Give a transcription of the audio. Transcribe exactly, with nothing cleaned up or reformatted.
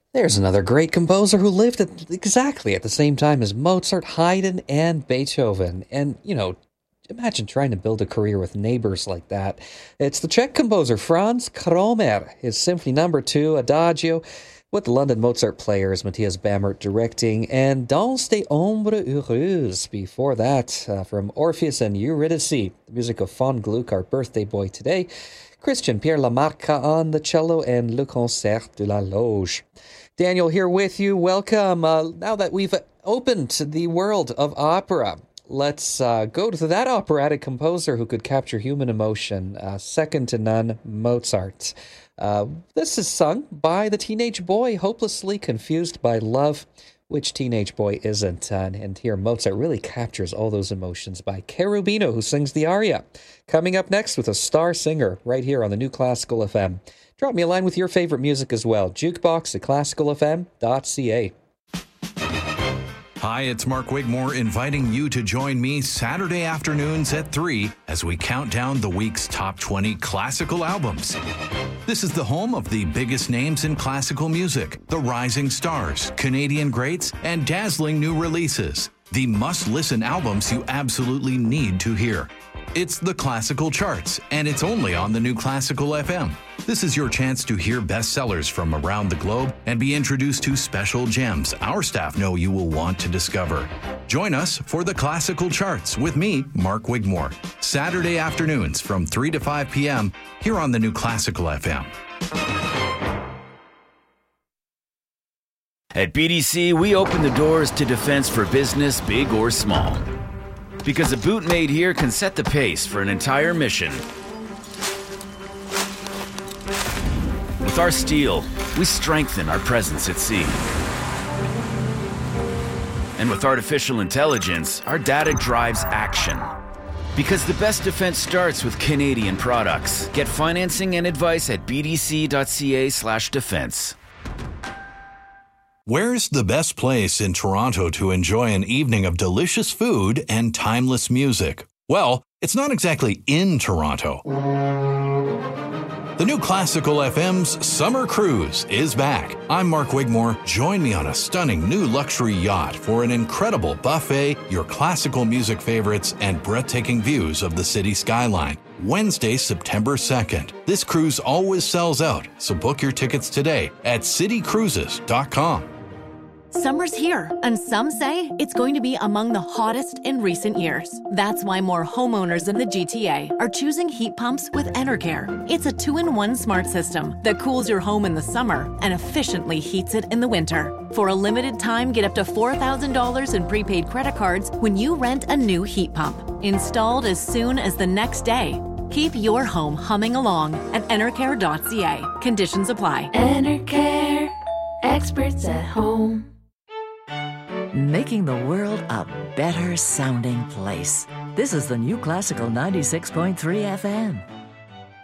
There's another great composer who lived at exactly at the same time as Mozart, Haydn, and Beethoven. And, you know, imagine trying to build a career with neighbors like that. It's the Czech composer Franz Kromer, his Symphony Number two, Adagio, with the London Mozart players Matthias Bamert directing, and Danse des Ombres Heureuses before that, uh, from Orpheus and Eurydice, the music of Von Gluck, our birthday boy today, Christian Pierre Lamarca on the cello, and Le Concert de la Loge. Daniel here with you. Welcome. Uh, now that we've opened the world of opera, let's uh, go to that operatic composer who could capture human emotion, uh, second to none, Mozart. Uh, this is sung by the teenage boy hopelessly confused by love. Which teenage boy isn't? Uh, and here Mozart really captures all those emotions by Cherubino, who sings the aria. Coming up next with a star singer right here on the New Classical F M. Drop me a line with your favorite music as well. Jukebox at classical f m dot c a. Hi, it's Mark Wigmore inviting you to join me Saturday afternoons at three as we count down the week's top twenty classical albums. This is the home of the biggest names in classical music, the rising stars, Canadian greats, and dazzling new releases. The must-listen albums you absolutely need to hear. It's the Classical Charts, and it's only on the New Classical F M. This is your chance to hear bestsellers from around the globe and be introduced to special gems our staff know you will want to discover. Join us for the Classical Charts with me, Mark Wigmore, Saturday afternoons from three to five p.m. here on the New Classical F M. At B D C, we open the doors to defense for business, big or small. Because a boot made here can set the pace for an entire mission. With our steel, we strengthen our presence at sea. And with artificial intelligence, our data drives action. Because the best defense starts with Canadian products. Get financing and advice at b d c dot c a slash defense. Where's the best place in Toronto to enjoy an evening of delicious food and timeless music? Well, it's not exactly in Toronto. The New Classical F M's Summer Cruise is back. I'm Mark Wigmore. Join me on a stunning new luxury yacht for an incredible buffet, your classical music favorites, and breathtaking views of the city skyline. Wednesday, September second. This cruise always sells out, so book your tickets today at city cruises dot com. Summer's here, and some say it's going to be among the hottest in recent years. That's why more homeowners in the G T A are choosing heat pumps with Enercare. It's a two-in-one smart system that cools your home in the summer and efficiently heats it in the winter. For a limited time, get up to four thousand dollars in prepaid credit cards when you rent a new heat pump. Installed as soon as the next day. Keep your home humming along at enercare dot c a. Conditions apply. Enercare, experts at home. Making the world a better sounding place. This is the New Classical ninety-six point three F M.